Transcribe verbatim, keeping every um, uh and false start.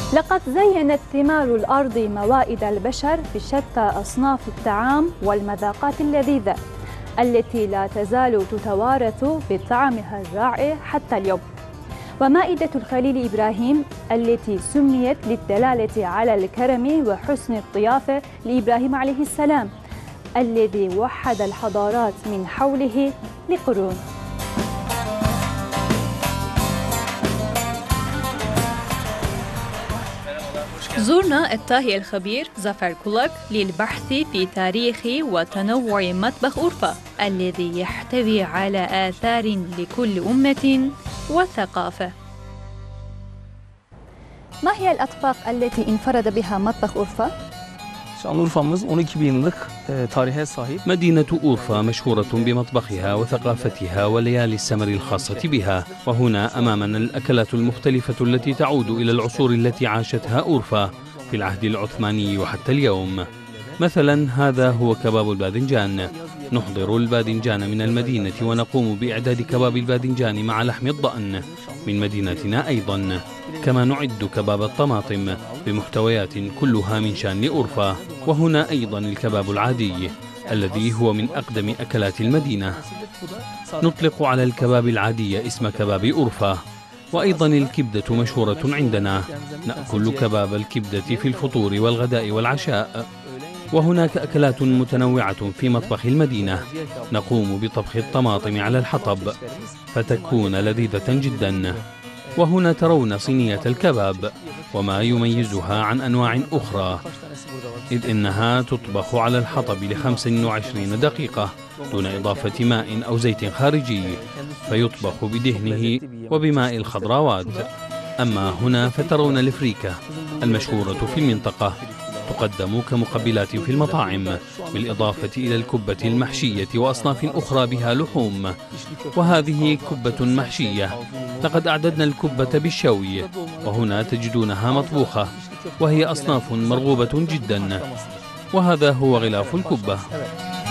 لقد زينت ثمار الأرض موائد البشر بشتى أصناف الطعام والمذاقات اللذيذة التي لا تزال تتوارث بطعمها الرائع حتى اليوم. ومائدة الخليل إبراهيم التي سميت للدلالة على الكرم وحسن الضيافة لإبراهيم عليه السلام الذي وحد الحضارات من حوله لقرون. زرنا الطاهي الخبير ظفر كولك للبحث في تاريخ وتنوع مطبخ أورفا الذي يحتوي على آثار لكل أمة وثقافة. ما هي الأطباق التي انفرد بها مطبخ أورفا؟ Şanlıurfa'mız on iki bin yıllık tarihe sahip. مدينة أورفا مشهورة بمطبخها وثقافتها وليالي السمر الخاصة بها، وهنا أمامنا الأكلات المختلفة التي تعود إلى العصور التي عاشتها أورفا في العهد العثماني وحتى اليوم. مثلا هذا هو كباب الباذنجان. نحضر الباذنجان من المدينة ونقوم بإعداد كباب الباذنجان مع لحم الضأن من مدينتنا أيضا، كما نعد كباب الطماطم بمحتويات كلها من شان أورفا. وهنا أيضا الكباب العادي الذي هو من أقدم أكلات المدينة. نطلق على الكباب العادي اسم كباب أورفا. وأيضا الكبدة مشهورة عندنا، نأكل كباب الكبدة في الفطور والغداء والعشاء. وهناك أكلات متنوعة في مطبخ المدينة. نقوم بطبخ الطماطم على الحطب فتكون لذيذة جدا. وهنا ترون صينية الكباب وما يميزها عن أنواع أخرى، إذ إنها تطبخ على الحطب لخمس وعشرين دقيقة دون إضافة ماء أو زيت خارجي، فيطبخ بدهنه وبماء الخضروات. أما هنا فترون الفريكة المشهورة في المنطقة، تقدم كمقبلات في المطاعم بالإضافة إلى الكبة المحشية وأصناف أخرى بها لحوم. وهذه كبة محشية، لقد أعددنا الكبة بالشوي، وهنا تجدونها مطبوخة وهي أصناف مرغوبة جدا. وهذا هو غلاف الكبة.